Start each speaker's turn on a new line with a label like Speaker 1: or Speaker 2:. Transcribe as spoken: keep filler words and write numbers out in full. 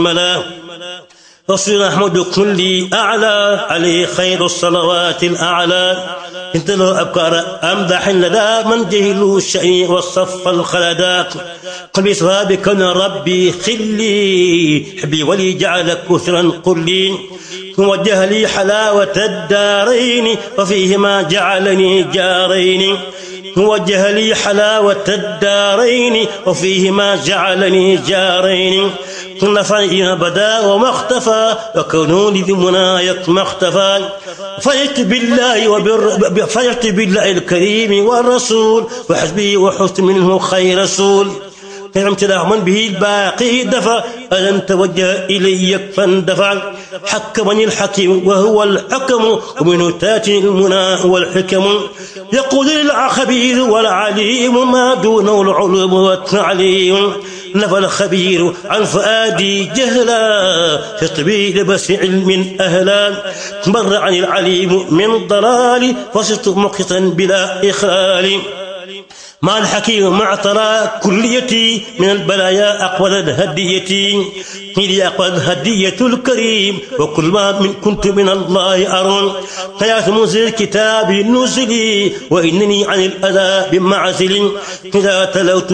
Speaker 1: ملا رسول أحمد كل أعلى عليه خير الصلوات الأعلى انت له أبكار أمدح لدى من جهلوا الشيء والصف الخلداء قلبي صابك ربي خلي حبي ولي جعل كثرا قلي ووجه لي حلاوة الدارين وفيهما جعلني جارين ووجه لي حلاوة الدارين وفيهما جعلني جارين نفعي بدا وما اختفى وكونوني بمنايق ما اختفى فرحت بالله وبر فرحت بالله الكريم والرسول وحسبي وحسن منه خير رسول نعمت له من به الباقي دفع ألن توجه إلي فاندفع حكمني الحكيم وهو الحكم ومنه تاتي المنى والحكم يقول الخبير والعليم ما دونه العلم والتعليم نفى الخبير عن فؤادي جهلا في طبيل بس علم أهلا مر عن العليم من ضلال فصرت مقتا بلا إخلال مع الحكيم مع ترى كليتي من البلايا أقبلت هديتي إلي أقبلت هدية الكريم وكل ما من كنت من الله أرون حياة منزل كتاب نزلي وإنني عن الأذى بمعزل إذا تلوت